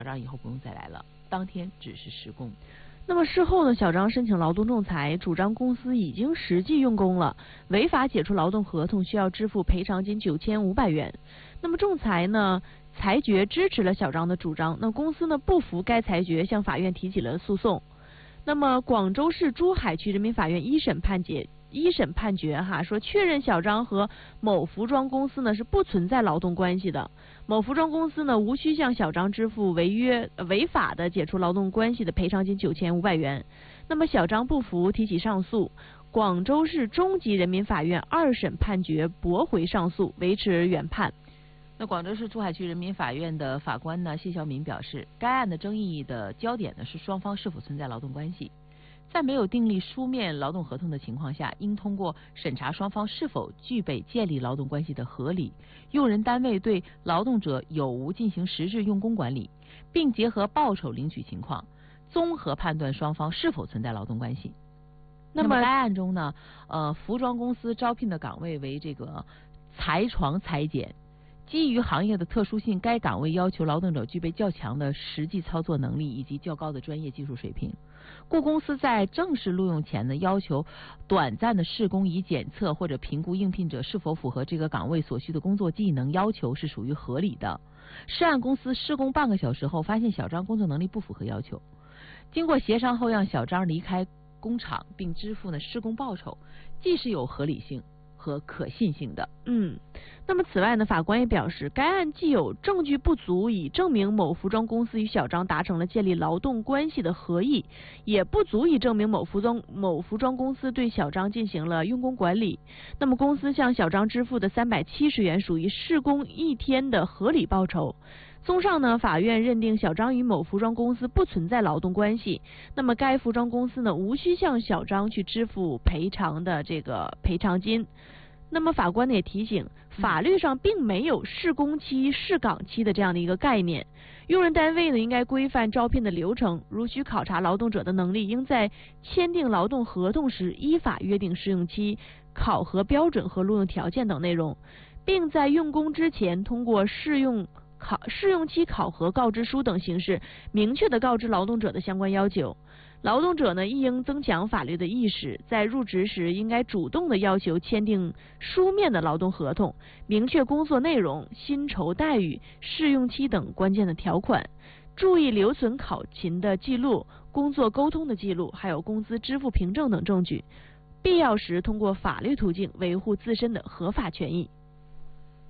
张以后不用再来了，当天只是施工。 那么事后呢，小张申请劳动仲裁，主张公司已经实际用工了，违法解除劳动合同，需要支付赔偿金9500元。那么仲裁呢，裁决支持了小张的主张，那公司呢不服该裁决，向法院提起了诉讼。那么广州市珠海区人民法院一审判决说，确认小张和某服装公司呢是不存在劳动关系的，某服装公司呢无需向小张支付违法的解除劳动关系的赔偿金9500元。那么小张不服，提起上诉，广州市中级人民法院二审判决驳回上诉，维持原判。 那广州市珠海区人民法院的法官呢谢晓敏表示，该案的争议的焦点呢是双方是否存在劳动关系，在没有订立书面劳动合同的情况下，应通过审查双方是否具备建立劳动关系的合理，用人单位对劳动者有无进行实质用工管理，并结合报酬领取情况，综合判断双方是否存在劳动关系。那么该案中呢，服装公司招聘的岗位为这个裁床裁剪。基于行业的特殊性，该岗位要求劳动者具备较强的实际操作能力以及较高的专业技术水平。故公司在正式录用前呢，要求短暂的试工，以检测或者评估应聘者是否符合这个岗位所需的工作技能要求，是属于合理的。涉案公司施工半个小时后，发现小张工作能力不符合要求，经过协商后让小张离开工厂，并支付呢施工报酬，既是有合理性和可信性的。 那么此外呢，法官也表示，该案既有证据不足以证明某服装公司与小张达成了建立劳动关系的合意，也不足以证明某服装公司对小张进行了用工管理。那么公司向小张支付的370元属于试工1天的合理报酬。综上呢，法院认定小张与某服装公司不存在劳动关系，那么该服装公司呢无需向小张去支付赔偿金。那么法官呢也提醒，法律上并没有试工期、试岗期的这样的一个概念，用人单位呢应该规范招聘的流程，如需考察劳动者的能力，应在签订劳动合同时依法约定试用期、考核标准和录用条件等内容，并在用工之前通过试用期考核告知书等形式明确地告知劳动者的相关要求。劳动者呢亦应增强法律的意识，在入职时应该主动地要求签订书面的劳动合同，明确工作内容、薪酬待遇、试用期等关键的条款，注意留存考勤的记录、工作沟通的记录，还有工资支付凭证等证据，必要时通过法律途径维护自身的合法权益。